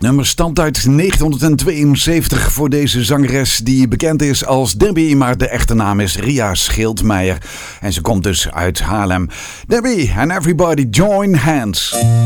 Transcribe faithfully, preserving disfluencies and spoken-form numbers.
Nummer stamt uit negentien tweeënzeventig voor deze zangeres die bekend is als Debbie, maar de echte naam is Ria Schildmeijer. En ze komt dus uit Haarlem. Debbie and Everybody Join Hands.